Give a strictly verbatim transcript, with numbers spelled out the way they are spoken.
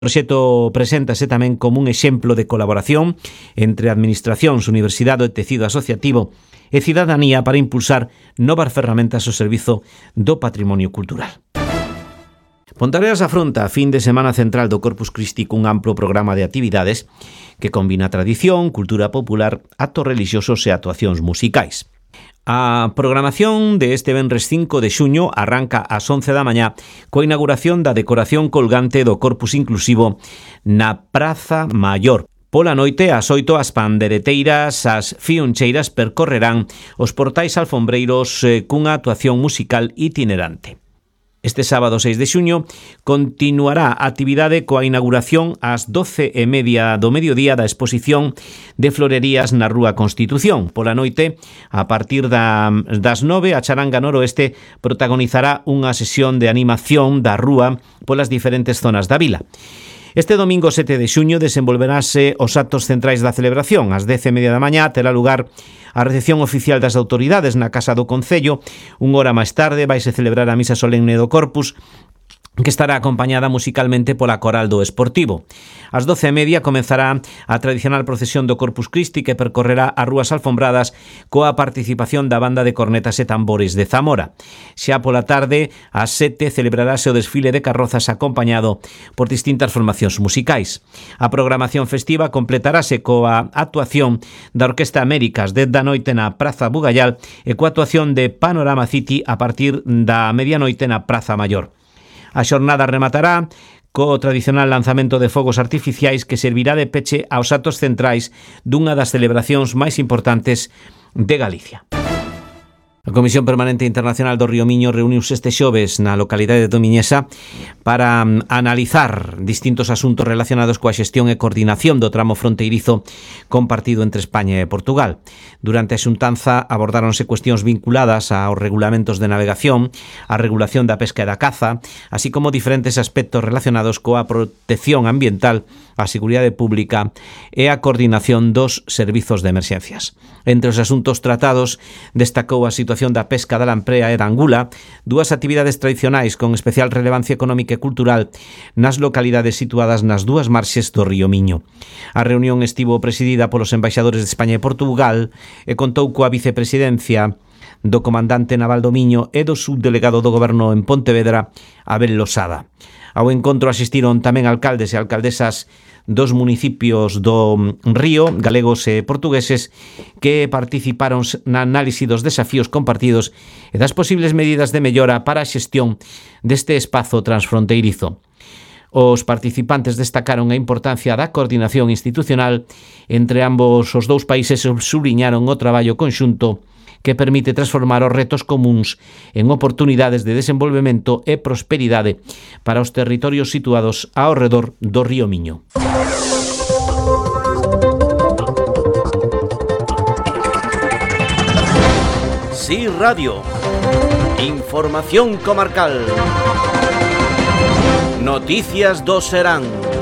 O proxecto preséntase tamén como un exemplo de colaboración entre administracións, universidade e tecido asociativo e cidadanía para impulsar novas ferramentas ao servizo do patrimonio cultural. Ponteareas afronta a fin de semana central do Corpus Christi cun amplo programa de actividades que combina tradición, cultura popular, actos religiosos e actuacións musicais. A programación de este venres cinco de xuño arranca ás once da mañá coa inauguración da decoración colgante do Corpus Inclusivo na Praza Maior. Pola noite, ás oito, as pandereteiras, as fioncheiras percorrerán os portais alfombreiros eh, cunha actuación musical itinerante. Este sábado seis de xuño continuará a actividade coa inauguración ás doce e media do mediodía da exposición de florerías na Rúa Constitución. Pola noite, a partir da, das nove, a Charanga Noroeste protagonizará unha sesión de animación da rúa polas diferentes zonas da vila. Este domingo sete de xuño desenvolverase os actos centrais da celebración. Ás dez e media da mañá terá lugar a recepción oficial das autoridades na Casa do Concello. Unha hora máis tarde vaise celebrar a misa solemne do Corpus, que estará acompañada musicalmente pola Coral do Esportivo. Ás doce e media comenzará a tradicional procesión do Corpus Christi que percorrerá as rúas alfombradas coa participación da banda de cornetas e tambores de Zamora. Xa pola tarde, ás sete, celebrarase o desfile de carrozas acompañado por distintas formacións musicais. A programación festiva completarase coa actuación da Orquesta Américas desde a noite na Praza Bugallal e coa actuación de Panorama City a partir da medianoite na Praza Maior. A xornada rematará co tradicional lanzamento de fogos artificiais que servirá de peche aos actos centrais dunha das celebracións máis importantes de Galicia. A Comisión Permanente Internacional do Río Miño reuniuse este xoves na localidade de Tomiñesa para um, analizar distintos asuntos relacionados coa xestión e coordinación do tramo fronteirizo compartido entre España e Portugal. Durante a xuntanza abordáronse cuestións vinculadas aos regulamentos de navegación, a regulación da pesca e da caza, así como diferentes aspectos relacionados coa protección ambiental, a seguridade pública e a coordinación dos servizos de emerxencias. Entre os asuntos tratados destacou a situación da pesca da lamprea e da angula, dúas actividades tradicionais con especial relevancia económica e cultural nas localidades situadas nas dúas marxes do río Miño. A reunión estivo presidida polos embaixadores de España e Portugal e contou coa vicepresidencia do comandante naval do Miño e do subdelegado do goberno en Pontevedra, Abel Losada. Ao encontro asistiron tamén alcaldes e alcaldesas dos municipios do Río, galegos e portugueses, que participaron na análise dos desafíos compartidos e das posibles medidas de mellora para a xestión deste espazo transfronteirizo. Os participantes destacaron a importancia da coordinación institucional entre ambos os dous países e subliñaron o traballo conxunto que permite transformar os retos comuns en oportunidades de desenvolvemento e prosperidade para os territorios situados ao redor do río Miño. Sí Radio. Información comarcal. Noticias do Serán.